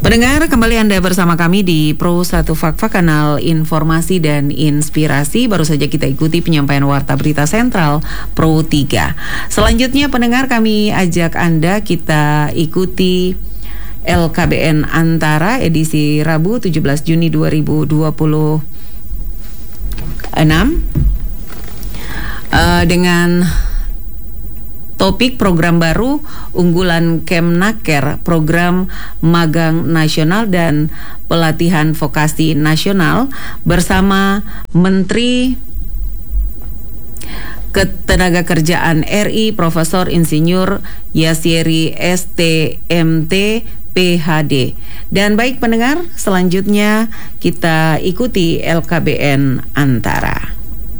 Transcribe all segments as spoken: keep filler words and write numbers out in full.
Pendengar, kembali Anda bersama kami di Pro satu Fakfa, kanal informasi dan inspirasi. Baru saja kita ikuti penyampaian Warta Berita Sentral Pro tiga. Selanjutnya pendengar, kami ajak Anda kita ikuti L K B N Antara edisi Rabu tujuh belas Juni dua ribu dua puluh enam uh, dengan topik program baru unggulan Kemnaker, program magang nasional dan pelatihan vokasi nasional bersama Menteri Ketenagakerjaan R I Profesor Insinyur Yasyeri S T M T P H D. Dan baik pendengar, selanjutnya kita ikuti L K B N Antara.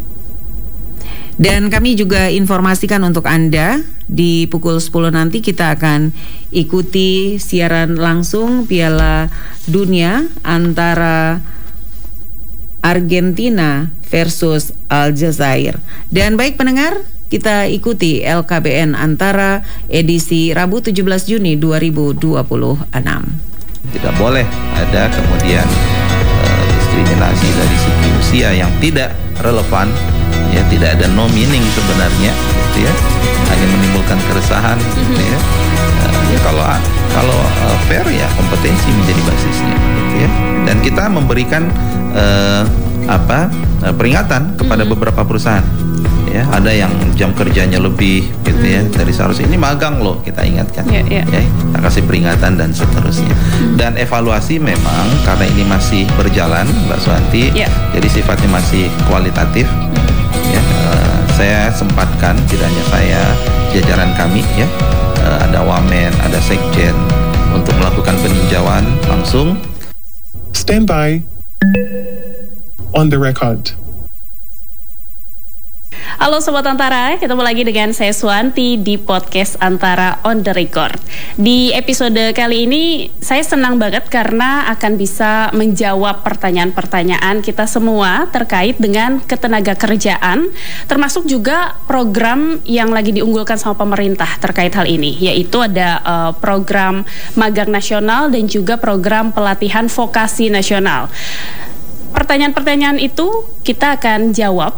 Dan kami juga informasikan untuk Anda, di pukul sepuluh nanti kita akan ikuti siaran langsung Piala Dunia antara Argentina versus Aljazair. Dan baik pendengar, kita ikuti L K B N Antara edisi Rabu tujuh belas Juni dua ribu dua puluh enam. Tidak boleh ada kemudian uh, diskriminasi dari segi usia yang tidak relevan. Ya, tidak ada no meaning sebenarnya, gitu ya, hanya menimbulkan keresahan, gitu ya. Uh, ya kalau kalau uh, fair ya kompetensi menjadi basisnya, gitu ya. Dan kita memberikan uh, apa uh, peringatan kepada beberapa perusahaan. Ya, ada yang jam kerjanya lebih, gitu ya, dari seharusnya ini magang loh, kita ingatkan, yeah, yeah. Ya, kita kasih peringatan dan seterusnya. Dan evaluasi memang karena ini masih berjalan, Mbak Suwanti, yeah. Jadi sifatnya masih kualitatif. Ya, uh, saya sempatkan, tidak hanya saya, jajaran kami, ya, uh, ada Wamen, ada Sekjen, untuk melakukan peninjauan langsung. Stand by. On the record. Halo Sobat Antara, ketemu lagi dengan saya Suwanti di podcast Antara on the record. Di episode kali ini saya senang banget karena akan bisa menjawab pertanyaan-pertanyaan kita semua terkait dengan ketenagakerjaan, termasuk juga program yang lagi diunggulkan sama pemerintah terkait hal ini, yaitu ada uh, program magang nasional dan juga program pelatihan vokasi nasional. Pertanyaan-pertanyaan itu kita akan jawab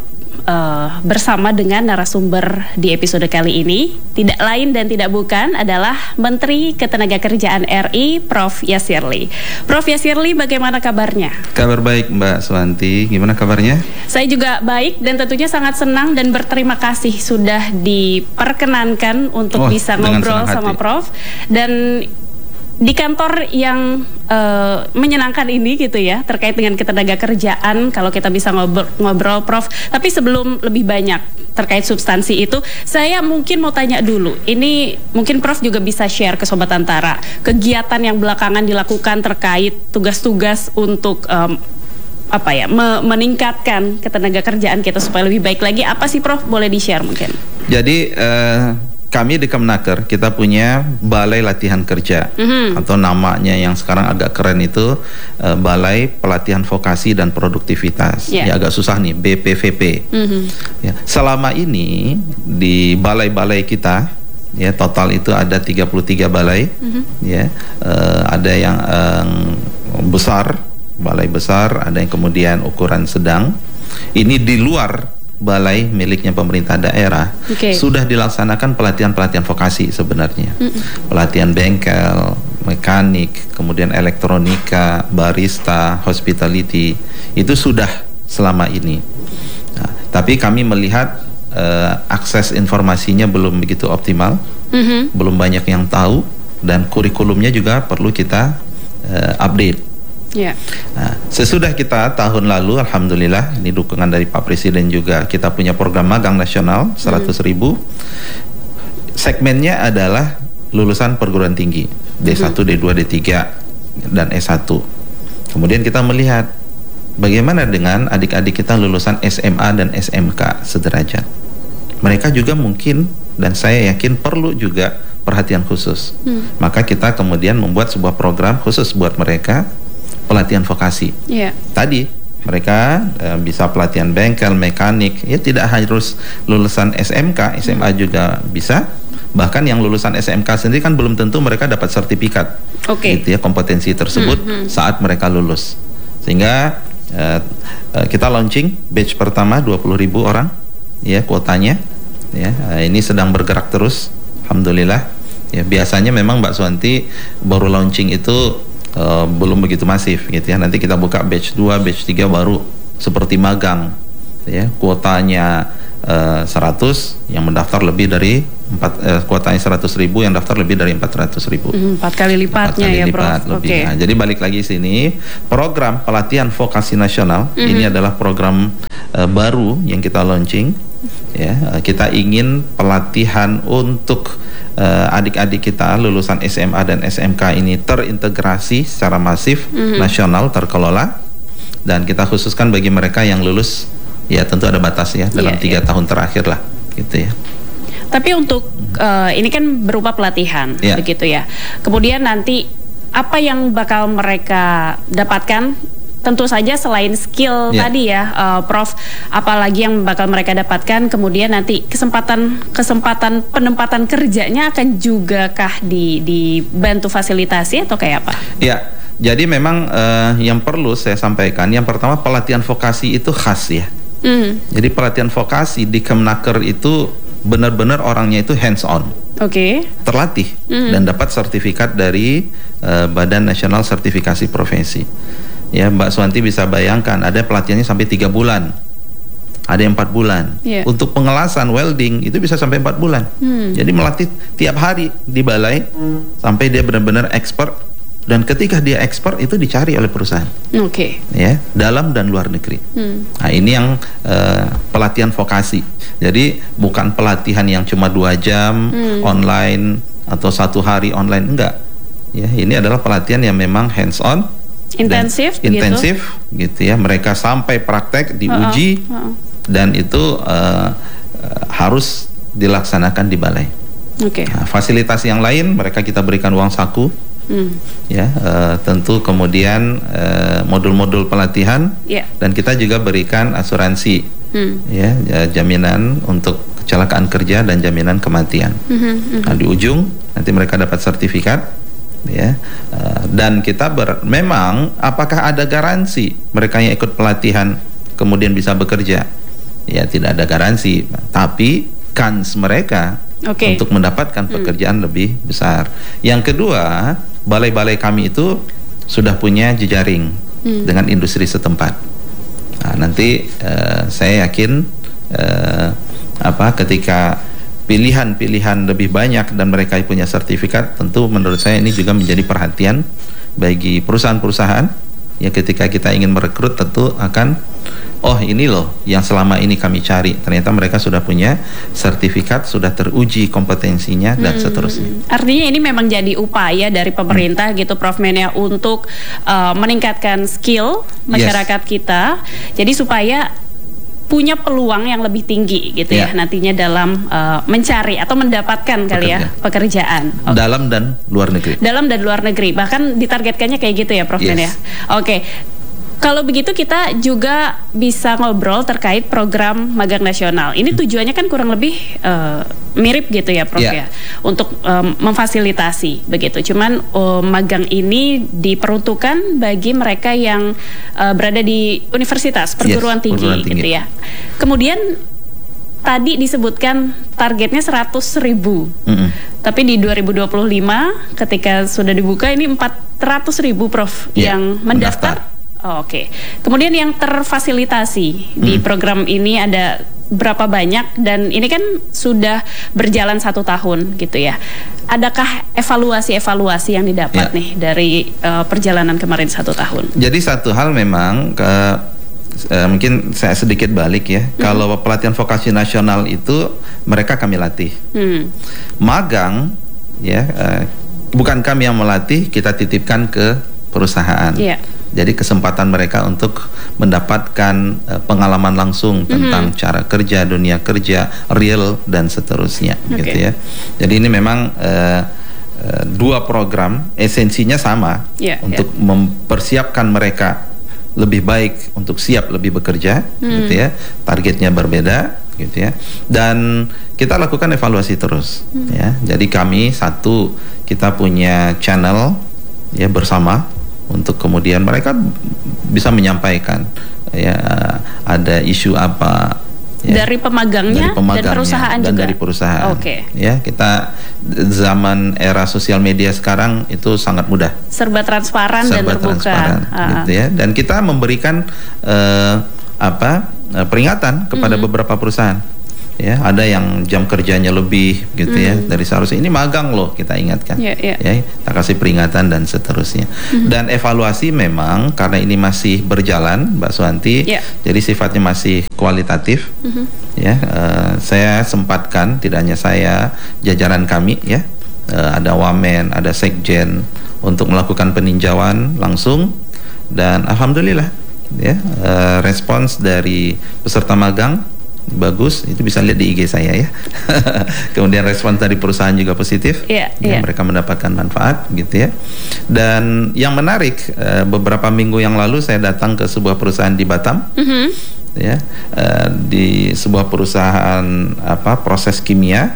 Uh, bersama dengan narasumber di episode kali ini. Tidak lain dan tidak bukan adalah Menteri Ketenagakerjaan R I, Profesor Yasyeri. Profesor Yasyeri, bagaimana kabarnya? Kabar baik Mbak Suwanti, gimana kabarnya? Saya juga baik dan tentunya sangat senang dan berterima kasih sudah diperkenankan untuk oh, bisa ngobrol sama Prof. Dan di kantor yang uh, menyenangkan ini gitu ya, terkait dengan ketenagakerjaan, kalau kita bisa ngobrol, ngobrol Prof. Tapi sebelum lebih banyak terkait substansi itu, saya mungkin mau tanya dulu, ini mungkin Prof juga bisa share ke Sobat Antara, kegiatan yang belakangan dilakukan terkait tugas-tugas untuk um, apa ya, me- meningkatkan ketenagakerjaan kita supaya lebih baik lagi. Apa sih Prof, boleh di-share mungkin? Jadi uh... kami di Kemnaker, kita punya Balai Latihan Kerja, mm-hmm. atau namanya yang sekarang agak keren itu uh, Balai Pelatihan Vokasi dan Produktivitas. Yeah. Ya agak susah nih, B P V P. Mm-hmm. Ya, selama ini di balai-balai kita, ya total itu ada tiga puluh tiga balai, mm-hmm. ya uh, ada yang uh, besar, balai besar, ada yang kemudian ukuran sedang. Ini di luar balai miliknya pemerintah daerah, okay. Sudah dilaksanakan pelatihan-pelatihan vokasi sebenarnya. Mm-mm. Pelatihan bengkel, mekanik, kemudian elektronika, barista, hospitality, itu sudah selama ini. Nah, tapi kami melihat uh, akses informasinya belum begitu optimal, mm-hmm. belum banyak yang tahu, dan kurikulumnya juga perlu kita uh, update. Yeah. Nah, sesudah kita tahun lalu, alhamdulillah, ini dukungan dari Pak Presiden juga, kita punya program magang nasional seratus ribu. Segmennya adalah lulusan perguruan tinggi D satu, D dua, D tiga, dan S satu. Kemudian kita melihat bagaimana dengan adik-adik kita lulusan S M A dan S M K sederajat. Mereka juga mungkin, dan saya yakin perlu juga perhatian khusus. hmm. Maka kita kemudian membuat sebuah program khusus buat mereka, pelatihan vokasi. Yeah. Tadi mereka e, bisa pelatihan bengkel, mekanik, ya tidak harus lulusan S M K, S M A juga bisa. Bahkan yang lulusan S M K sendiri kan belum tentu mereka dapat sertifikat, okay. gitu ya, kompetensi tersebut mm-hmm. saat mereka lulus. Sehingga uh, uh, kita launching batch pertama dua puluh ribu orang, ya kuotanya, ya uh, ini sedang bergerak terus, alhamdulillah. Ya biasanya memang Mbak Suwanti baru launching itu uh, belum begitu masif, gitu ya. Nanti kita buka batch dua, batch tiga baru seperti magang, ya kuotanya uh, seratus, yang mendaftar lebih dari empat, uh, kuotanya seratus ribu, yang daftar lebih dari empat ratus ribu. Empat kali lipatnya empat kali ya lipat, Prof. Lebih. Okay. Nah, jadi balik lagi sini, program pelatihan vokasi nasional mm-hmm. ini adalah program uh, baru yang kita launching. Ya, uh, kita ingin pelatihan untuk uh, adik-adik kita lulusan S M A dan S M K ini terintegrasi secara masif, mm-hmm. nasional, terkelola, dan kita khususkan bagi mereka yang lulus, ya tentu ada batas ya dalam yeah, tiga yeah. tahun terakhir lah, gitu ya. Tapi untuk uh, ini kan berupa pelatihan, yeah. begitu ya. Kemudian nanti apa yang bakal mereka dapatkan? Tentu saja selain skill yeah. tadi ya, uh, Prof, apalagi yang bakal mereka dapatkan, kemudian nanti kesempatan kesempatan penempatan kerjanya akan juga kah di dibantu fasilitasi atau kayak apa? Ya, jadi memang uh, yang perlu saya sampaikan, yang pertama pelatihan vokasi itu khas ya. Mm. Jadi pelatihan vokasi di Kemnaker itu benar-benar orangnya itu hands on. Oke. Okay. Terlatih mm. dan dapat sertifikat dari uh, Badan Nasional Sertifikasi Profesi. Ya, Mbak Suwanti bisa bayangkan ada pelatihannya sampai tiga bulan, ada yang empat bulan. Yeah. Untuk pengelasan welding itu bisa sampai empat bulan. Hmm. Jadi melatih tiap hari di balai hmm. sampai dia benar-benar expert, dan ketika dia expert itu dicari oleh perusahaan. Oke. Okay. Ya, dalam dan luar negeri. Hmm. Nah, ini yang uh, pelatihan vokasi. Jadi bukan pelatihan yang cuma dua jam hmm. online atau satu hari online, enggak. Ya, ini adalah pelatihan yang memang hands on. Intensif, intensif, gitu. gitu ya. Mereka sampai praktek, diuji, uh-uh, uh-uh. dan itu uh, harus dilaksanakan di balai. Okay. Nah, fasilitas yang lain mereka kita berikan uang saku, hmm. ya, uh, tentu kemudian uh, modul-modul pelatihan, yeah. dan kita juga berikan asuransi, hmm. ya, jaminan untuk kecelakaan kerja dan jaminan kematian. Mm-hmm, mm-hmm. Nah, di ujung nanti mereka dapat sertifikat. Ya, uh, dan kita ber, memang apakah ada garansi mereka yang ikut pelatihan kemudian bisa bekerja? Ya, tidak ada garansi, tapi kans mereka okay. untuk mendapatkan pekerjaan hmm. lebih besar. Yang kedua, balai-balai kami itu sudah punya jejaring hmm. dengan industri setempat. Nah, nanti uh, saya yakin uh, apa ketika pilihan-pilihan lebih banyak dan mereka punya sertifikat, tentu menurut saya ini juga menjadi perhatian bagi perusahaan-perusahaan. Ya, ketika kita ingin merekrut tentu akan, oh ini loh yang selama ini kami cari, ternyata mereka sudah punya sertifikat, sudah teruji kompetensinya dan hmm. seterusnya. Artinya ini memang jadi upaya dari pemerintah hmm. gitu Prof Menia untuk uh, meningkatkan skill masyarakat yes. kita, jadi supaya punya peluang yang lebih tinggi gitu yeah. ya nantinya dalam uh, mencari atau mendapatkan kali ya pekerjaan okay. dalam dan luar negeri. Dalam dan luar negeri, bahkan ditargetkannya kayak gitu ya Prof yes. ya. Oke. Okay. Kalau begitu kita juga bisa ngobrol terkait program magang nasional. Ini tujuannya kan kurang lebih uh, mirip gitu ya Prof yeah. ya, untuk um, memfasilitasi begitu. Cuman um, magang ini diperuntukkan bagi mereka yang uh, berada di universitas, perguruan, yes, tinggi, perguruan tinggi gitu ya. Kemudian tadi disebutkan targetnya seratus ribu, mm-hmm. tapi di dua ribu dua puluh lima ketika sudah dibuka ini empat ratus ribu Prof yeah, yang mendaftar. mendaftar. Oh, Oke, okay. Kemudian yang terfasilitasi hmm. di program ini ada berapa banyak, dan ini kan sudah berjalan satu tahun gitu ya. Adakah evaluasi-evaluasi yang didapat ya. nih dari uh, perjalanan kemarin satu tahun? Jadi satu hal memang ke uh, mungkin saya sedikit balik ya. Hmm. Kalau pelatihan vokasi nasional itu mereka kami latih. Hmm. Magang ya uh, bukan kami yang melatih, kita titipkan ke perusahaan. Yeah. Jadi kesempatan mereka untuk mendapatkan uh, pengalaman langsung tentang mm-hmm. cara kerja, dunia kerja real dan seterusnya, okay. gitu ya. Jadi ini memang uh, uh, dua program esensinya sama, yeah, untuk yeah. mempersiapkan mereka lebih baik untuk siap lebih bekerja, mm. gitu ya. Targetnya berbeda, gitu ya. Dan kita lakukan evaluasi terus, hmm. ya. Jadi kami satu kita punya channel ya bersama untuk kemudian mereka bisa menyampaikan ya ada isu apa. Ya, dari pemagangnya, dari pemagangnya dan perusahaan dan juga. dari perusahaan. Oke. Okay. Ya, kita zaman era sosial media sekarang itu sangat mudah. Serba transparan Serba dan terbuka. Transparan, uh. gitu ya. Dan kita memberikan uh, apa uh, peringatan kepada mm-hmm. beberapa perusahaan. Ya, ada yang jam kerjanya lebih gitu mm. ya dari seharusnya, ini magang loh, kita ingatkan. Yeah, yeah. Ya, kita kasih peringatan dan seterusnya. Mm-hmm. Dan evaluasi memang karena ini masih berjalan, Mbak Suwanti, yeah. jadi sifatnya masih kualitatif. Mm-hmm. Ya, uh, saya sempatkan tidak hanya saya, jajaran kami ya, uh, ada Wamen, ada Sekjen untuk melakukan peninjauan langsung, dan alhamdulillah ya uh, respons dari peserta magang bagus, itu bisa lihat di I G saya ya. Kemudian respon dari perusahaan juga positif, yeah, ya, yeah. mereka mendapatkan manfaat gitu ya. Dan yang menarik, uh, beberapa minggu yang lalu saya datang ke sebuah perusahaan di Batam, mm-hmm. ya, uh, di sebuah perusahaan apa proses kimia,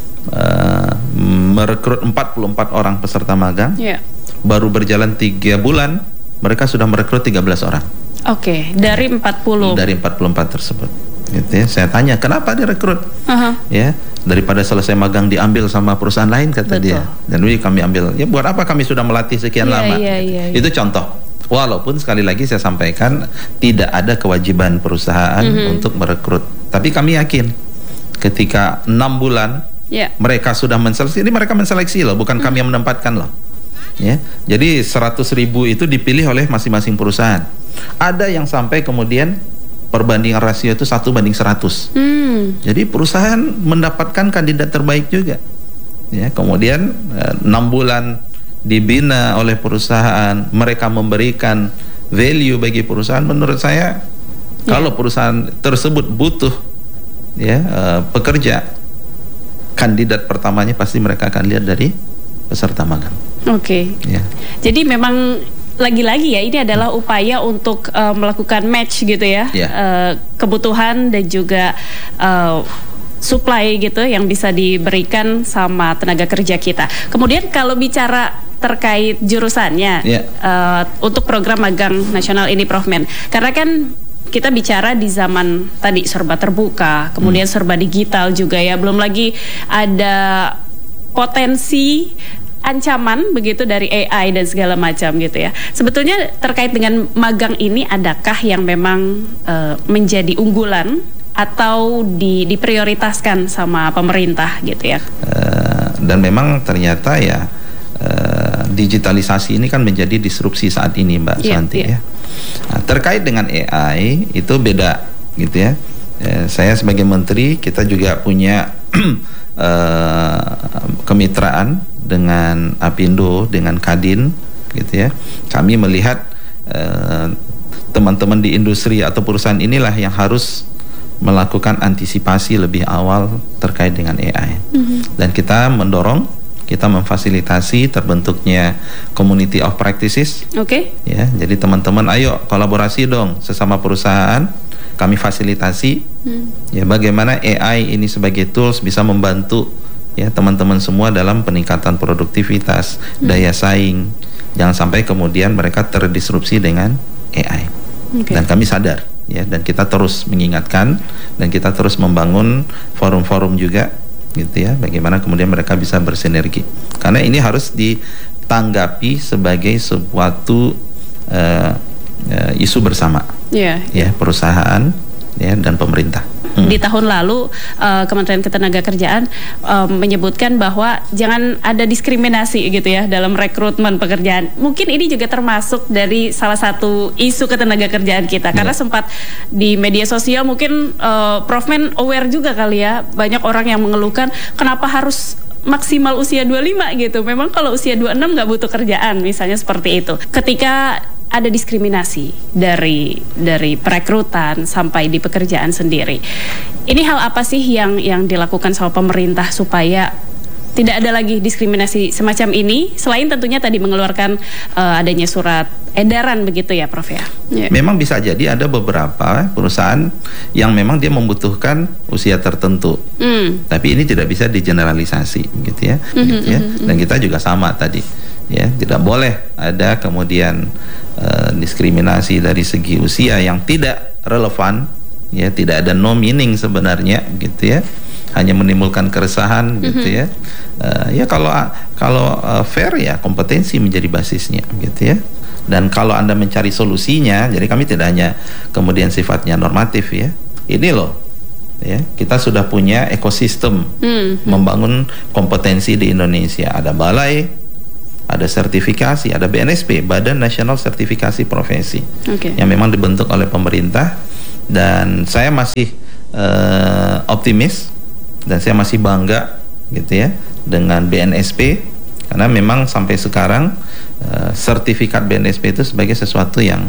uh, merekrut empat puluh empat orang peserta magang, yeah. baru berjalan tiga bulan, mereka sudah merekrut tiga belas orang. Oke, okay, dari empat puluh. Dari empat puluh empat tersebut. Gitu ya. Saya tanya, kenapa direkrut? Uh-huh. Ya, daripada selesai magang diambil sama perusahaan lain, kata Betul. dia. Dan ini kami ambil. Ya, buat apa kami sudah melatih sekian yeah, lama? Yeah, yeah, yeah. Itu contoh. Walaupun sekali lagi saya sampaikan tidak ada kewajiban perusahaan mm-hmm. untuk merekrut. Tapi kami yakin ketika enam bulan yeah. mereka sudah menseleksi, ini mereka menseleksi loh, bukan mm-hmm. kami yang menempatkan loh. Ya, jadi seratus ribu itu dipilih oleh masing-masing perusahaan. Ada yang sampai kemudian perbandingan rasio itu satu banding seratus. Hmm. Jadi perusahaan mendapatkan kandidat terbaik juga. Ya, kemudian enam bulan dibina oleh perusahaan, mereka memberikan value bagi perusahaan. Menurut saya, ya. kalau perusahaan tersebut butuh ya uh, pekerja, kandidat pertamanya pasti mereka akan lihat dari peserta magang. Oke. Okay. Ya. Jadi memang lagi-lagi ya ini adalah upaya untuk uh, melakukan match gitu ya, yeah. uh, kebutuhan dan juga uh, supply gitu yang bisa diberikan sama tenaga kerja kita. Kemudian kalau bicara terkait jurusannya, yeah. uh, untuk program magang nasional ini Prof Men, karena kan kita bicara di zaman tadi serba terbuka, kemudian hmm. serba digital juga ya, belum lagi ada potensi ancaman begitu dari A I dan segala macam gitu ya. Sebetulnya terkait dengan magang ini, adakah yang memang uh, menjadi unggulan atau di, diprioritaskan sama pemerintah gitu ya? Uh, dan memang ternyata ya uh, digitalisasi ini kan menjadi disrupsi saat ini, Mbak yeah, Santi yeah. ya. Nah, terkait dengan A I itu beda gitu ya. Uh, saya sebagai menteri, kita juga punya uh, kemitraan dengan Apindo, dengan Kadin gitu ya. Kami melihat uh, teman-teman di industri atau perusahaan inilah yang harus melakukan antisipasi lebih awal terkait dengan A I. Mm-hmm. Dan kita mendorong, kita memfasilitasi terbentuknya community of practices. Oke. Okay. Ya, jadi teman-teman ayo kolaborasi dong sesama perusahaan. Kami fasilitasi hmm. ya bagaimana A I ini sebagai tools bisa membantu ya teman-teman semua dalam peningkatan produktivitas, hmm. daya saing. Jangan sampai kemudian mereka terdisrupsi dengan A I. Okay. Dan kami sadar ya, dan kita terus mengingatkan dan kita terus membangun forum-forum juga gitu ya, bagaimana kemudian mereka bisa bersinergi. Karena ini harus ditanggapi sebagai suatu uh, uh, isu bersama. Yeah, ya, yeah. perusahaan ya dan pemerintah. Hmm. Di tahun lalu uh, Kementerian Ketenagakerjaan uh, menyebutkan bahwa jangan ada diskriminasi gitu ya dalam rekrutmen pekerjaan. Mungkin ini juga termasuk dari salah satu isu ketenagakerjaan kita, yeah. karena sempat di media sosial mungkin uh, Prof Men aware juga kali ya, banyak orang yang mengeluhkan kenapa harus maksimal usia dua puluh lima gitu. Memang kalau usia dua puluh enam nggak butuh kerjaan, misalnya seperti itu. Ketika ada diskriminasi dari dari perekrutan sampai di pekerjaan sendiri. Ini hal apa sih yang yang dilakukan sama pemerintah supaya tidak ada lagi diskriminasi semacam ini, selain tentunya tadi mengeluarkan uh, adanya surat edaran begitu ya Prof ya? Yeah. Memang bisa jadi ada beberapa perusahaan yang memang dia membutuhkan usia tertentu, mm. tapi ini tidak bisa digeneralisasi gitu ya, mm-hmm, gitu ya. Mm-hmm. Dan kita juga sama tadi, ya tidak boleh ada kemudian uh, diskriminasi dari segi usia yang tidak relevan, ya tidak ada no meaning sebenarnya gitu ya. Hanya menimbulkan keresahan mm-hmm. gitu ya. Uh, ya kalau kalau uh, fair ya kompetensi menjadi basisnya gitu ya. Dan kalau Anda mencari solusinya, jadi kami tidak hanya kemudian sifatnya normatif ya. Ini loh ya, kita sudah punya ekosistem mm-hmm. membangun kompetensi di Indonesia. Ada balai, ada sertifikasi, ada B N S P, Badan Nasional Sertifikasi Profesi. Okay. Yang memang dibentuk oleh pemerintah, dan saya masih uh, optimis dan saya masih bangga gitu ya dengan B N S P, karena memang sampai sekarang uh, sertifikat B N S P itu sebagai sesuatu yang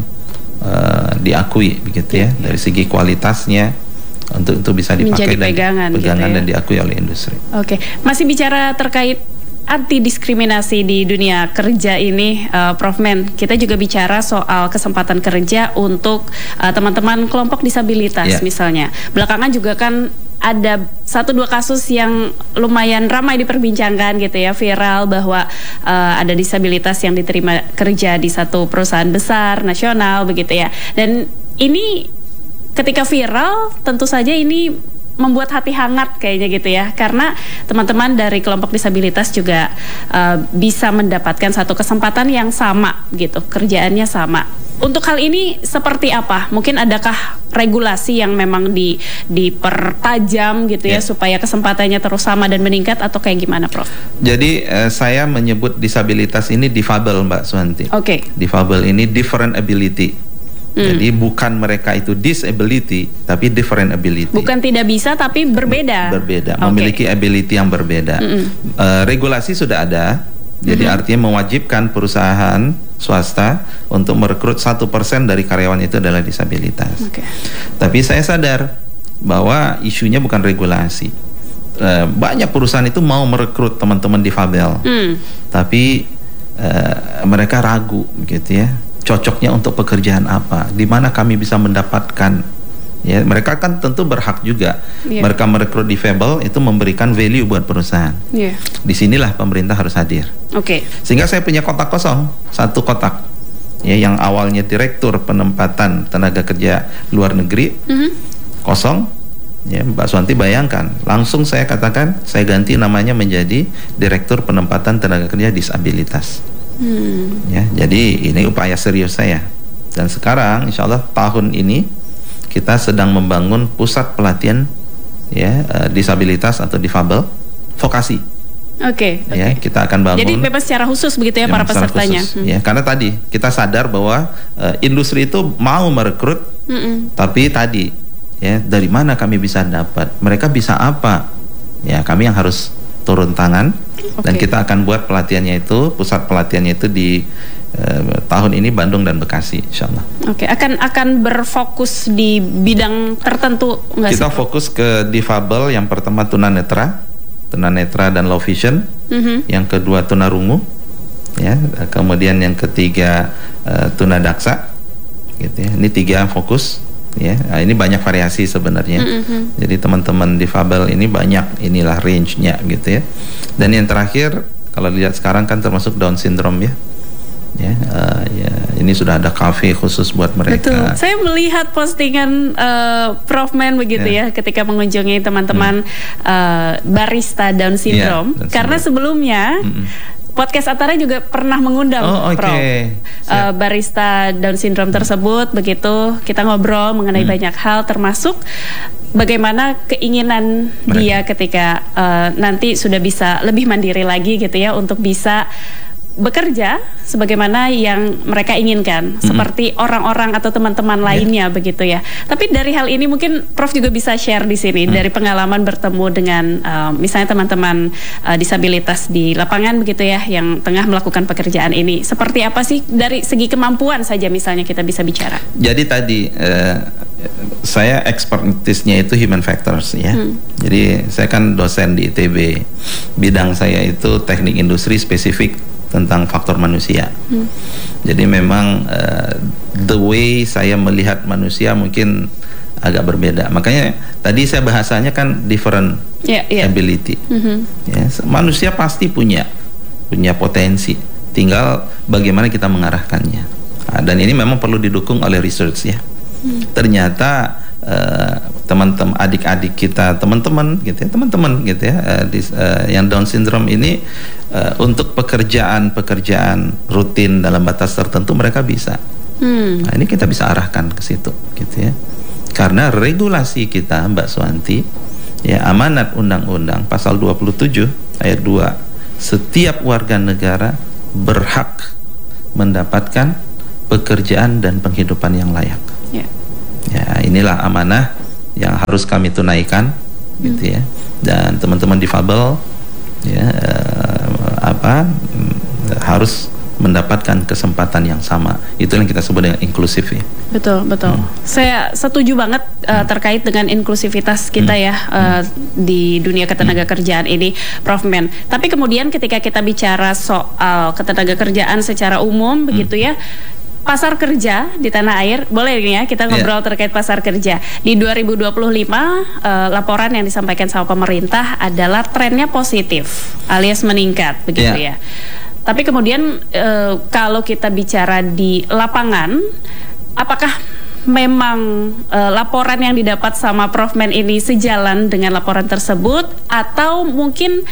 uh, diakui begitu ya, dari segi kualitasnya untuk itu bisa dipakai menjadi pegangan, dan, pegangan gitu ya? Dan diakui oleh industri. Oke, masih bicara terkait anti diskriminasi di dunia kerja ini, uh, Prof Men, kita juga bicara soal kesempatan kerja untuk uh, teman-teman kelompok disabilitas yeah. misalnya. Belakangan juga kan ada satu dua kasus yang lumayan ramai diperbincangkan gitu ya, viral bahwa uh, ada disabilitas yang diterima kerja di satu perusahaan besar nasional begitu ya. Dan ini ketika viral tentu saja ini membuat hati hangat kayaknya gitu ya, karena teman-teman dari kelompok disabilitas juga uh, bisa mendapatkan satu kesempatan yang sama gitu, kerjaannya sama. Untuk hal ini seperti apa? Mungkin adakah regulasi yang memang di dipertajam gitu ya, yeah. supaya kesempatannya terus sama dan meningkat, atau kayak gimana, Prof? Jadi uh, saya menyebut disabilitas ini difabel, Mbak Suwanti. Oke. Okay. Difabel ini different ability. Hmm. Jadi bukan mereka itu disability, tapi different ability. Bukan tidak bisa, tapi berbeda. Berbeda, okay. memiliki ability yang berbeda. Mm-hmm. uh, Regulasi sudah ada, jadi mm-hmm. artinya mewajibkan perusahaan swasta untuk merekrut satu persen dari karyawan itu adalah disabilitas. Okay. Tapi saya sadar bahwa isunya bukan regulasi. uh, Banyak perusahaan itu mau merekrut teman-teman difabel, mm. tapi uh, mereka ragu gitu ya, cocoknya untuk pekerjaan apa, di mana kami bisa mendapatkan, ya mereka kan tentu berhak juga, yeah. mereka merekrut difabel itu memberikan value buat perusahaan, yeah. disinilah pemerintah harus hadir. Oke. Okay. Sehingga saya punya kotak kosong, satu kotak, ya yang awalnya direktur penempatan tenaga kerja luar negeri, mm-hmm. kosong, ya Mbak Suwanti bayangkan, langsung saya katakan saya ganti namanya menjadi direktur penempatan tenaga kerja disabilitas. Hmm. Ya, jadi ini upaya serius saya. Dan sekarang insya Allah tahun ini kita sedang membangun pusat pelatihan ya uh, disabilitas atau difabel vokasi. Oke. Okay, ya, okay. Kita akan bangun. Jadi memang secara khusus begitu ya, ya para pesertanya. Khusus, hmm. Ya, karena tadi kita sadar bahwa uh, industri itu mau merekrut, hmm. tapi tadi ya dari mana kami bisa dapat? Mereka bisa apa? Ya kami yang harus turun tangan. Okay. Dan kita akan buat pelatihannya itu, pusat pelatihannya itu di uh, tahun ini Bandung dan Bekasi, insya Allah. Oke, okay. akan akan berfokus di bidang tertentu nggak sih? Kita fokus ke difabel, yang pertama tunanetra, tunanetra dan low vision, mm-hmm. yang kedua tunarungu, ya, kemudian yang ketiga uh, tunadaksa, gitu ya. Ini tiga fokus. Ya, nah ini banyak variasi sebenarnya. Mm-hmm. Jadi teman-teman difabel ini banyak inilah range-nya gitu ya. Dan yang terakhir kalau dilihat sekarang kan termasuk Down syndrome ya. Ya, uh, ya ini sudah ada cafe khusus buat mereka. Betul. Saya melihat postingan uh, Prof Men begitu yeah. ya, ketika mengunjungi teman-teman hmm. uh, barista Down syndrome. Yeah, Down Karena syndrome. sebelumnya mm-mm. Podcast Antara juga pernah mengundang oh, okay. Prof uh, barista Down syndrome tersebut, begitu kita ngobrol mengenai hmm. banyak hal, termasuk bagaimana keinginan Mereka. dia ketika uh, nanti sudah bisa lebih mandiri lagi gitu ya, untuk bisa bekerja sebagaimana yang mereka inginkan, mm-hmm. seperti orang-orang atau teman-teman lainnya, yeah. begitu ya. Tapi dari hal ini mungkin Prof juga bisa share di sini, mm. dari pengalaman bertemu dengan uh, misalnya teman-teman uh, disabilitas di lapangan begitu ya, yang tengah melakukan pekerjaan ini. Seperti apa sih dari segi kemampuan saja misalnya kita bisa bicara? Jadi tadi uh, saya expertise-nya itu human factors ya. Hmm. Jadi saya kan dosen di I T B. Bidang saya itu teknik industri spesifik tentang faktor manusia. Hmm. Jadi memang uh, the way saya melihat manusia mungkin agak berbeda. Makanya tadi saya bahasanya kan different yeah, yeah. ability. Mm-hmm. Ya, manusia pasti punya punya potensi. Tinggal bagaimana kita mengarahkannya. Nah, dan ini memang perlu didukung oleh research ya. Hmm. Ternyata uh, teman-teman adik-adik kita, teman-teman gitu ya, teman-teman gitu ya, uh, di, uh, yang Down syndrome ini uh, untuk pekerjaan-pekerjaan rutin dalam batas tertentu mereka bisa. Hmm. Nah, ini kita bisa arahkan ke situ gitu ya. Karena regulasi kita, Mbak Suwanti, ya amanat undang-undang pasal dua puluh tujuh ayat dua, setiap warga negara berhak mendapatkan pekerjaan dan penghidupan yang layak. Yeah. Ya, inilah amanah yang harus kami tunaikan, hmm. gitu ya. Dan teman-teman difabel, ya uh, apa harus mendapatkan kesempatan yang sama. Itu yang kita sebut dengan inklusif ya. Betul, betul. Hmm. Saya setuju banget uh, terkait dengan inklusivitas kita hmm. ya uh, di dunia ketenaga kerjaan ini, Prof Men. Tapi kemudian ketika kita bicara soal ketenaga kerjaan secara umum, hmm. begitu ya, pasar kerja di tanah air, boleh nih ya kita ngobrol yeah. terkait pasar kerja. Di dua ribu dua puluh lima, uh, laporan yang disampaikan sama pemerintah adalah trennya positif, alias meningkat, begitu yeah. ya. Tapi kemudian e, kalau kita bicara di lapangan, apakah memang e, laporan yang didapat sama Prof Men ini sejalan dengan laporan tersebut, atau mungkin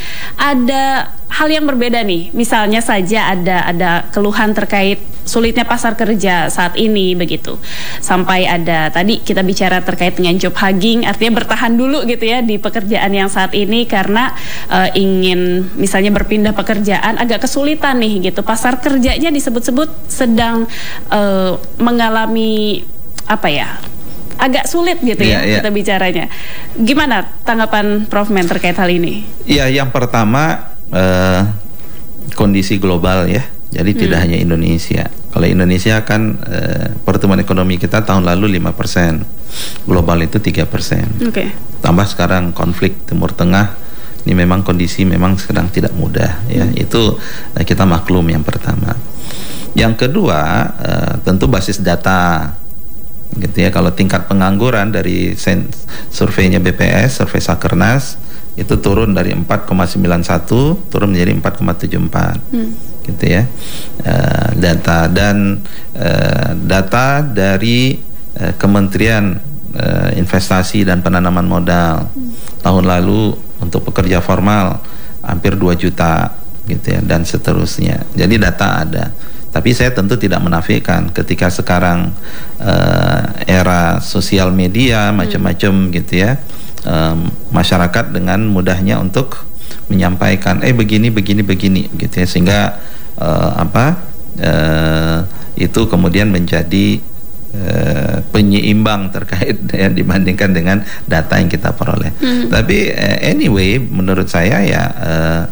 ada hal yang berbeda nih? Misalnya saja ada ada keluhan terkait sulitnya pasar kerja saat ini begitu. Sampai ada tadi kita bicara terkait dengan job hugging, artinya bertahan dulu gitu ya di pekerjaan yang saat ini karena uh, ingin misalnya berpindah pekerjaan agak kesulitan nih gitu. Pasar kerjanya disebut-sebut sedang uh, mengalami apa ya? agak sulit gitu yeah, ya yeah. kita bicaranya. Gimana tanggapan Prof Men terkait hal ini? Iya, yang pertama uh, kondisi global ya. Jadi hmm. tidak hanya Indonesia. Kalau Indonesia kan uh, pertumbuhan ekonomi kita tahun lalu lima persen. Global itu tiga persen. Oke. Okay. Tambah sekarang konflik Timur Tengah. Ini memang kondisi memang sedang tidak mudah ya. Hmm. Itu uh, kita maklum yang pertama. Yang kedua, uh, tentu basis data. Gitu ya, kalau tingkat pengangguran dari surveinya B P S, survei Sakernas itu turun dari empat koma sembilan satu turun menjadi empat koma tujuh empat. Hmm. Gitu ya. Uh, data dan uh, data dari uh, Kementerian uh, Investasi dan Penanaman Modal hmm. tahun lalu untuk pekerja formal hampir dua juta gitu ya, dan seterusnya. Jadi data ada. Tapi saya tentu tidak menafikan ketika sekarang uh, era sosial media macam-macam gitu ya, um, masyarakat dengan mudahnya untuk menyampaikan eh begini begini begini gitu ya, sehingga uh, apa uh, itu kemudian menjadi uh, penyeimbang terkait ya, dibandingkan dengan data yang kita peroleh. Hmm. Tapi uh, anyway menurut saya ya uh,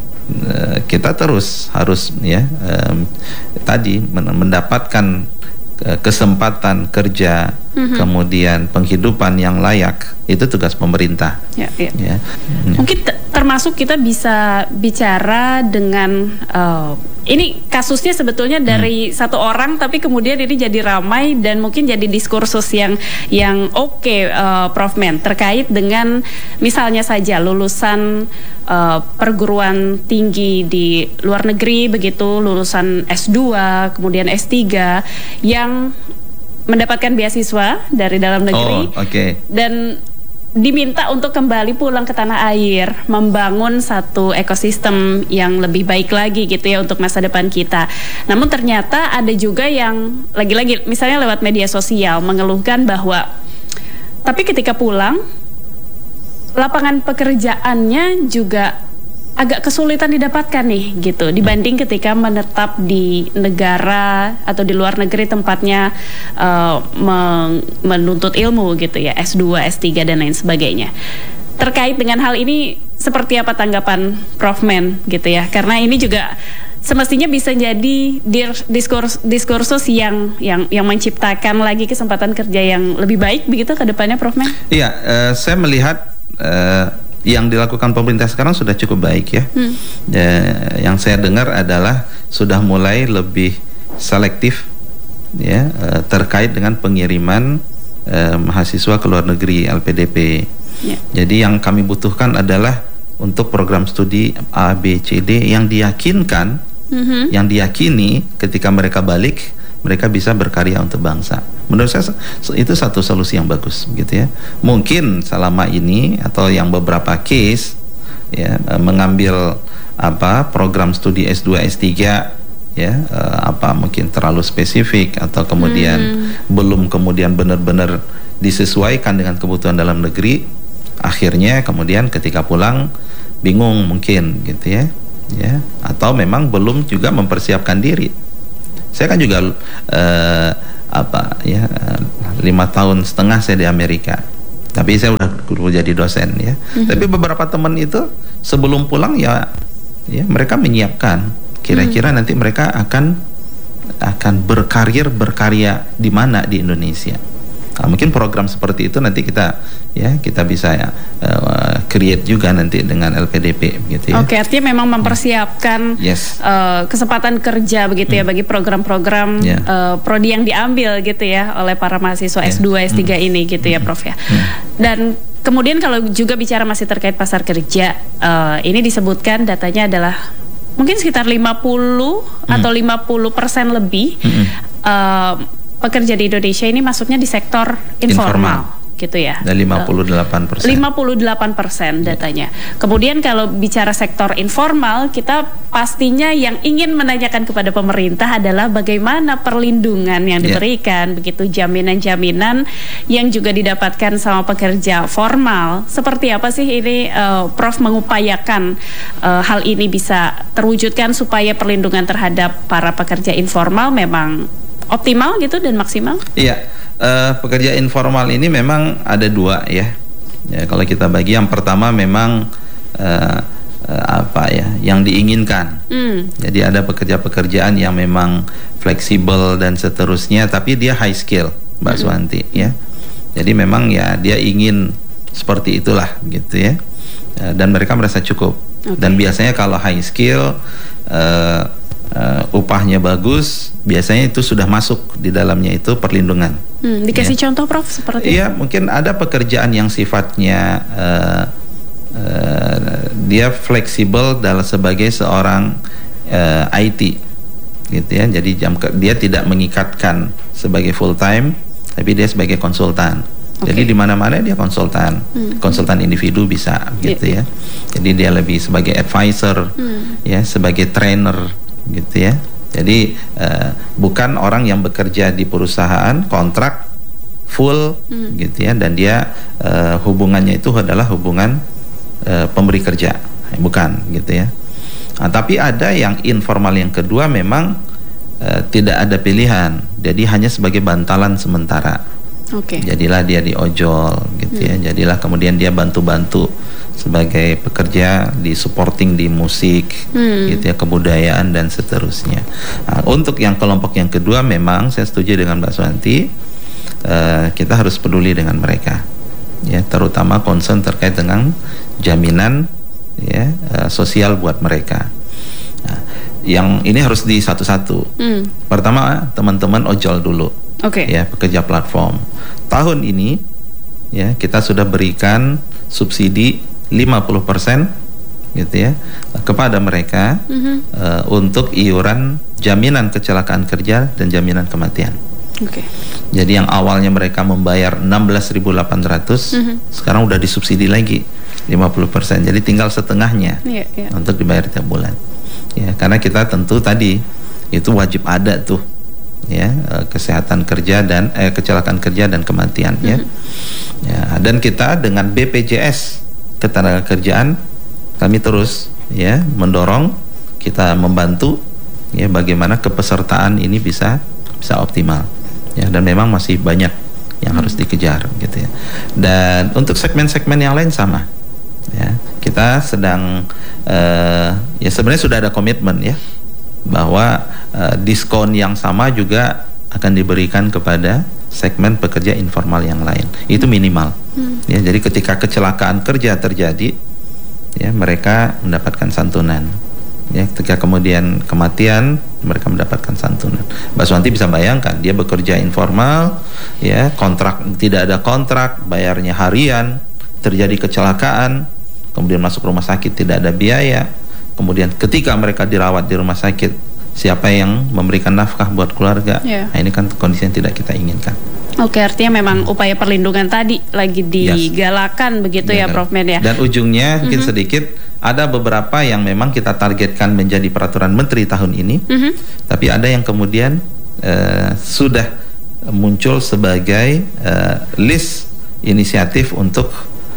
kita terus harus ya um, tadi mendapatkan kesempatan kerja, mm-hmm. kemudian penghidupan yang layak, itu tugas pemerintah. Ya, ya. Ya. Mungkin termasuk kita bisa bicara dengan uh, ini kasusnya sebetulnya dari hmm. satu orang, tapi kemudian ini jadi ramai dan mungkin jadi diskursus yang yang oke, okay, uh, Prof Men, terkait dengan misalnya saja lulusan uh, perguruan tinggi di luar negeri begitu, lulusan S dua, kemudian S tiga yang mendapatkan beasiswa dari dalam negeri, oh, okay. dan diminta untuk kembali pulang ke tanah air, membangun satu ekosistem yang lebih baik lagi gitu ya untuk masa depan kita. Namun ternyata ada juga yang lagi-lagi misalnya lewat media sosial mengeluhkan bahwa tapi ketika pulang lapangan pekerjaannya juga agak kesulitan didapatkan nih gitu dibanding ketika menetap di negara atau di luar negeri tempatnya uh, men- menuntut ilmu gitu ya, S dua, S tiga dan lain sebagainya. Terkait dengan hal ini seperti apa tanggapan Prof Men gitu ya, karena ini juga semestinya bisa jadi diskursus diskursus yang yang yang menciptakan lagi kesempatan kerja yang lebih baik begitu ke depannya, Prof Men? Iya, uh, saya melihat uh, yang dilakukan pemerintah sekarang sudah cukup baik ya. Hmm. Uh, yang saya dengar adalah sudah mulai lebih selektif ya uh, terkait dengan pengiriman uh, mahasiswa ke luar negeri L P D P. Yeah. Jadi yang kami butuhkan adalah untuk program studi A, B, C, D yang diyakinkan, mm-hmm. yang diyakini ketika mereka balik mereka bisa berkarya untuk bangsa. Menurut saya itu satu solusi yang bagus, gitu ya. Mungkin selama ini atau yang beberapa case ya mengambil apa program studi S dua S tiga ya apa mungkin terlalu spesifik atau kemudian hmm. belum kemudian benar-benar disesuaikan dengan kebutuhan dalam negeri. Akhirnya kemudian ketika pulang bingung mungkin gitu ya, ya atau memang belum juga mempersiapkan diri. Saya kan juga uh, apa ya lima tahun setengah saya di Amerika, tapi saya udah guru jadi dosen ya. Mm-hmm. Tapi beberapa teman itu sebelum pulang ya, ya mereka menyiapkan kira-kira mm-hmm. nanti mereka akan akan berkarir berkarya di mana di Indonesia. Nah, mungkin program seperti itu nanti kita ya kita bisa ya uh, create juga nanti dengan L P D P gitu ya. Oke, artinya memang mempersiapkan yes. uh, kesempatan kerja begitu hmm. ya bagi program-program yeah. uh, prodi yang diambil gitu ya oleh para mahasiswa yeah. S dua S tiga hmm. ini gitu ya Prof ya. Hmm. Dan kemudian kalau juga bicara masih terkait pasar kerja, uh, ini disebutkan datanya adalah mungkin sekitar lima puluh hmm. atau lima puluh persen lebih hmm. uh, pekerja di Indonesia ini masuknya di sektor informal, informal. gitu ya. Dan lima puluh delapan persen. lima puluh delapan persen datanya. Kemudian kalau bicara sektor informal, kita pastinya yang ingin menanyakan kepada pemerintah adalah bagaimana perlindungan yang diberikan, yeah. begitu jaminan-jaminan yang juga didapatkan sama pekerja formal. Seperti apa sih ini uh, Prof mengupayakan uh, hal ini bisa terwujudkan supaya perlindungan terhadap para pekerja informal memang optimal gitu dan maksimal? Iya, uh, pekerja informal ini memang ada dua ya. Ya kalau kita bagi, yang pertama memang uh, uh, apa ya, yang diinginkan. Mm. Jadi ada pekerja-pekerjaan yang memang fleksibel dan seterusnya, tapi dia high skill, Mbak mm. Suwanti ya. Jadi memang ya dia ingin seperti itulah gitu ya. Uh, dan mereka merasa cukup. Okay. Dan biasanya kalau high skill uh, Uh, upahnya bagus, biasanya itu sudah masuk di dalamnya itu perlindungan. Hmm, dikasih ya. Contoh Prof seperti Iya, mungkin ada pekerjaan yang sifatnya uh, uh, dia fleksibel dalam sebagai seorang uh, I T, gitu ya. Jadi jam dia tidak mengikatkan sebagai full time, tapi dia sebagai konsultan. Okay. Jadi di mana-mana dia konsultan, hmm. konsultan individu bisa, gitu yeah. ya. Jadi dia lebih sebagai advisor, hmm. ya, sebagai trainer. Gitu ya. Jadi uh, bukan orang yang bekerja di perusahaan kontrak full hmm. gitu ya, dan dia uh, hubungannya itu adalah hubungan uh, pemberi kerja, bukan gitu ya. Nah, tapi ada yang informal yang kedua memang uh, tidak ada pilihan, jadi hanya sebagai bantalan sementara. Okay. Jadilah dia di ojol gitu hmm. ya. Jadilah kemudian dia bantu-bantu sebagai pekerja di supporting di musik hmm. gitu ya, kebudayaan dan seterusnya. Nah, untuk yang kelompok yang kedua memang saya setuju dengan Mbak Suwanti, uh, kita harus peduli dengan mereka ya, terutama concern terkait dengan jaminan ya uh, sosial buat mereka. Nah, yang ini harus di satu-satu. Hmm. Pertama teman-teman ojol dulu. Oke. Okay. Ya, pekerja platform. Tahun ini ya kita sudah berikan subsidi lima puluh persen gitu ya kepada mereka mm-hmm. uh, untuk iuran jaminan kecelakaan kerja dan jaminan kematian. Oke. Okay. Jadi yang awalnya mereka membayar enam belas ribu delapan ratus, mm-hmm. sekarang udah disubsidi lagi lima puluh persen. Jadi tinggal setengahnya yeah, yeah. untuk dibayar tiap bulan. Ya, karena kita tentu tadi itu wajib ada tuh ya kesehatan kerja dan eh, kecelakaan kerja dan kematian mm-hmm. ya. Ya, dan kita dengan B P J S Ketenagakerjaan kami terus ya mendorong, kita membantu ya bagaimana kepesertaan ini bisa bisa optimal ya, dan memang masih banyak yang hmm. harus dikejar gitu ya. Dan untuk segmen-segmen yang lain sama ya, kita sedang uh, ya sebenarnya sudah ada komitmen ya bahwa uh, diskon yang sama juga akan diberikan kepada segmen pekerja informal yang lain. Itu minimal. Hmm. Ya, jadi ketika kecelakaan kerja terjadi, ya mereka mendapatkan santunan. Ya, ketika kemudian kematian, mereka mendapatkan santunan. Mbak Suwanti bisa bayangkan, dia bekerja informal, ya kontrak tidak ada kontrak, bayarnya harian, terjadi kecelakaan, kemudian masuk rumah sakit tidak ada biaya, kemudian ketika mereka dirawat di rumah sakit, siapa yang memberikan nafkah buat keluarga? Yeah. Nah, ini kan kondisi yang tidak kita inginkan. Oke, artinya memang upaya perlindungan tadi lagi digalakan yes. begitu ya, ya Prof Med ya. Dan ujungnya mungkin mm-hmm. sedikit ada beberapa yang memang kita targetkan menjadi peraturan menteri tahun ini, mm-hmm. tapi ada yang kemudian uh, sudah muncul sebagai uh, list inisiatif untuk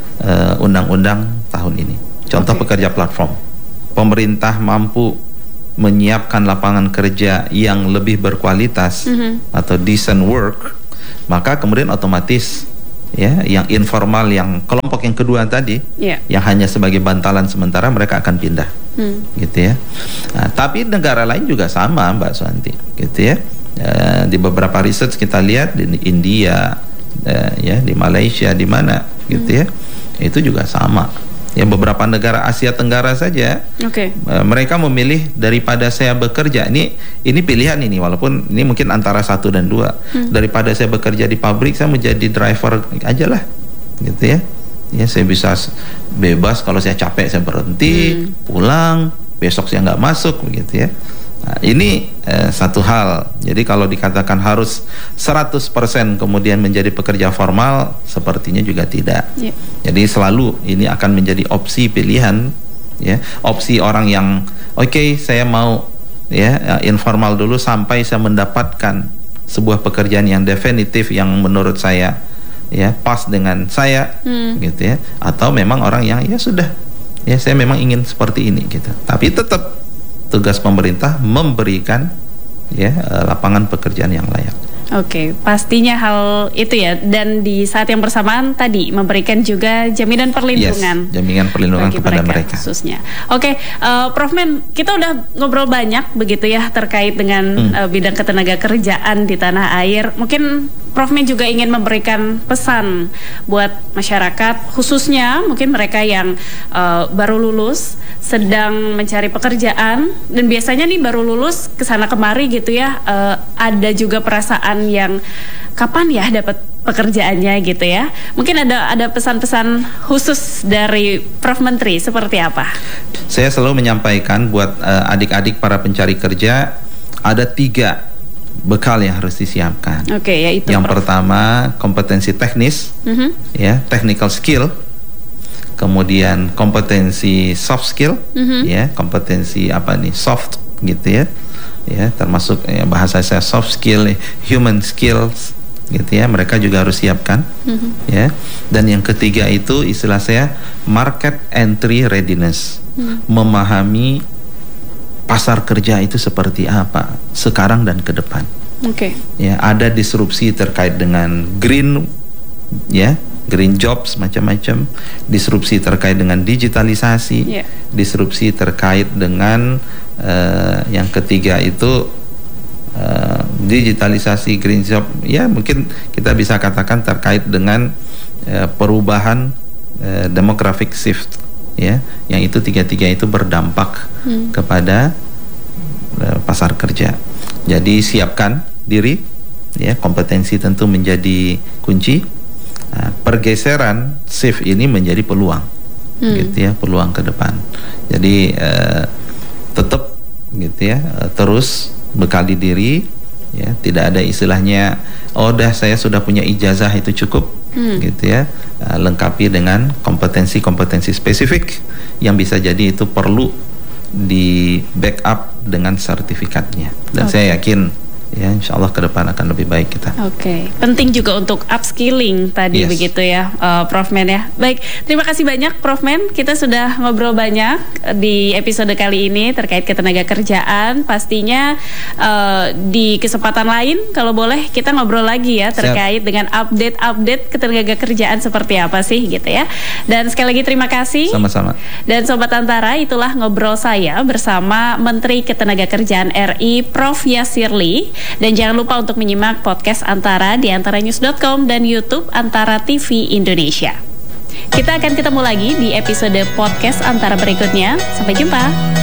uh, undang-undang tahun ini. Contoh okay. pekerja platform, pemerintah mampu menyiapkan lapangan kerja yang lebih berkualitas mm-hmm. atau decent work, maka kemudian otomatis ya yang informal, yang kelompok yang kedua tadi yeah. yang hanya sebagai bantalan sementara, mereka akan pindah hmm. gitu ya. Nah, tapi negara lain juga sama Mbak Suwanti gitu ya. Uh, di beberapa research kita lihat di India uh, ya di Malaysia di mana gitu hmm. ya, itu juga sama. Ya beberapa negara Asia Tenggara saja, okay. uh, mereka memilih daripada saya bekerja, ini ini pilihan ini, walaupun ini mungkin antara satu dan dua, hmm. daripada saya bekerja di pabrik, saya menjadi driver aja lah, gitu ya. Ya saya bisa bebas, kalau saya capek saya berhenti, hmm. pulang, besok saya nggak masuk, begitu ya. Nah, ini eh, satu hal. Jadi kalau dikatakan harus seratus persen kemudian menjadi pekerja formal, sepertinya juga tidak. Yeah. Jadi selalu ini akan menjadi opsi pilihan, ya. Opsi orang yang oke, okay, saya mau ya informal dulu sampai saya mendapatkan sebuah pekerjaan yang definitif yang menurut saya ya pas dengan saya, hmm. gitu ya. Atau memang orang yang ya sudah, ya saya memang ingin seperti ini gitu. Tapi tetap tugas pemerintah memberikan ya lapangan pekerjaan yang layak. Oke, pastinya hal itu ya. Dan di saat yang bersamaan tadi memberikan juga jaminan perlindungan. Yes, jaminan perlindungan kepada mereka, mereka khususnya. Oke, uh, Prof Men, kita udah ngobrol banyak begitu ya terkait dengan hmm. uh, bidang ketenaga kerjaan di tanah air. Mungkin Prof Men juga ingin memberikan pesan buat masyarakat, khususnya mungkin mereka yang uh, baru lulus, sedang mencari pekerjaan, dan biasanya nih baru lulus kesana kemari gitu ya, uh, ada juga perasaan yang kapan ya dapat pekerjaannya gitu ya. Mungkin ada ada pesan-pesan khusus dari Prof Menteri seperti apa? Saya selalu menyampaikan buat uh, adik-adik para pencari kerja, ada tiga bekal yang harus disiapkan. Oke, okay, yaitu yang Prof. pertama kompetensi teknis, mm-hmm. ya technical skill. Kemudian kompetensi soft skill, mm-hmm. ya kompetensi apa nih soft gitu ya. Ya, termasuk ya, bahasa saya soft skill, human skills, gitu ya. Mereka juga harus siapkan, mm-hmm. ya. Dan yang ketiga itu istilah saya market entry readiness, mm. memahami pasar kerja itu seperti apa sekarang dan ke depan. Oke. Okay. Ya, ada disrupsi terkait dengan green, ya, green jobs macam-macam, disrupsi terkait dengan digitalisasi, yeah. disrupsi terkait dengan Uh, yang ketiga itu uh, digitalisasi, green job, ya mungkin kita bisa katakan terkait dengan uh, perubahan uh, demographic shift, ya, yang itu tiga-tiga itu berdampak hmm. kepada uh, pasar kerja. Jadi siapkan diri, ya, kompetensi tentu menjadi kunci. Uh, pergeseran shift ini menjadi peluang, hmm. gitu ya, peluang ke depan. Jadi uh, tetap gitu ya, terus bekali diri, ya, tidak ada istilahnya oh dah saya sudah punya ijazah itu cukup, hmm. gitu ya, lengkapi dengan kompetensi-kompetensi spesifik yang bisa jadi itu perlu di backup dengan sertifikatnya. Dan okay. saya yakin ya insya Allah ke depan akan lebih baik kita. Oke, okay. Penting juga untuk upskilling tadi, yes. begitu ya, uh, Prof Men ya. Baik, terima kasih banyak Prof Men. Kita sudah ngobrol banyak di episode kali ini terkait ketenaga kerjaan. Pastinya uh, di kesempatan lain kalau boleh kita ngobrol lagi ya terkait Siap. dengan update-update ketenaga kerjaan seperti apa sih gitu ya. Dan sekali lagi terima kasih. Sama-sama. Dan Sobat Antara, itulah ngobrol saya bersama Menteri Ketenagakerjaan R I Prof Yasirli. Dan jangan lupa untuk menyimak podcast Antara di antara news dot com dan YouTube Antara T V Indonesia. Kita akan ketemu lagi di episode podcast Antara berikutnya. Sampai jumpa.